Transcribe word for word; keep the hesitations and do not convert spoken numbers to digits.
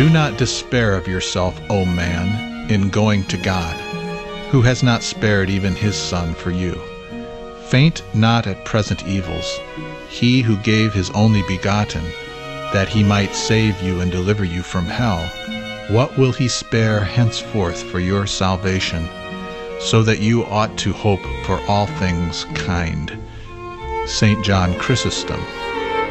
Do not despair of yourself, O man, in going to God, who has not spared even his Son for you. Faint not at present evils. He who gave his only begotten, that he might save you and deliver you from hell, what will he spare henceforth for your salvation, so that you ought to hope for all things kind. Saint John Chrysostom.